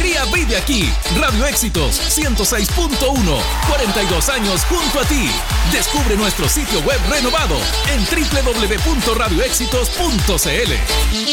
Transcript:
alegría vive aquí. Radio Éxitos 106.1. 42 años junto a ti. Descubre nuestro sitio web renovado en www.radioéxitos.cl.